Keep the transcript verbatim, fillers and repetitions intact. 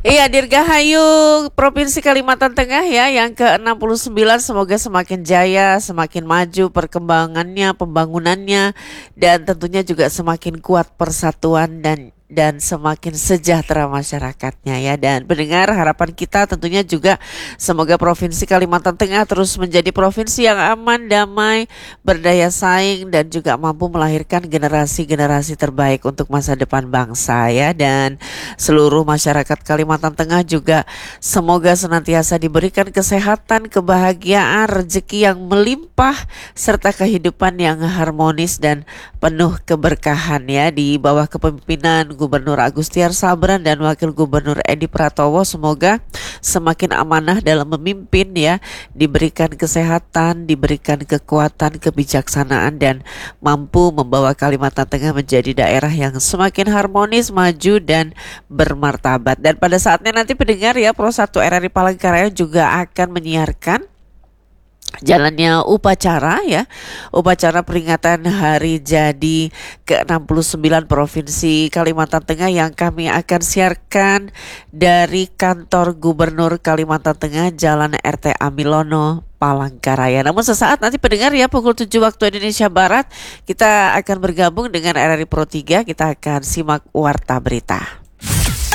Iya, Dirgahayu Provinsi Kalimantan Tengah ya yang ke enam puluh sembilan, semoga semakin jaya, semakin maju perkembangannya, pembangunannya, dan tentunya juga semakin kuat persatuan dan dan semakin sejahtera masyarakatnya ya. Dan pendengar, harapan kita tentunya juga semoga Provinsi Kalimantan Tengah terus menjadi provinsi yang aman, damai, berdaya saing, dan juga mampu melahirkan generasi-generasi terbaik untuk masa depan bangsa ya. Dan seluruh masyarakat Kalimantan Tengah juga semoga senantiasa diberikan kesehatan, kebahagiaan, rezeki yang melimpah, serta kehidupan yang harmonis dan penuh keberkahan ya. Di bawah kepemimpinan Gubernur Agustiar Sabran dan Wakil Gubernur Edi Pratowo, semoga semakin amanah dalam memimpin ya, diberikan kesehatan, diberikan kekuatan, kebijaksanaan, dan mampu membawa Kalimantan Tengah menjadi daerah yang semakin harmonis, maju, dan bermartabat. Dan pada saatnya nanti pendengar ya, Pro satu R R I Palangkaraya juga akan menyiarkan jalannya upacara ya, upacara peringatan hari jadi ke enam puluh sembilan Provinsi Kalimantan Tengah yang kami akan siarkan dari kantor Gubernur Kalimantan Tengah, Jalan R T Amilono, Palangkaraya. Namun sesaat nanti pendengar ya, pukul tujuh waktu Indonesia Barat kita akan bergabung dengan R R I Pro tiga, kita akan simak Warta Berita.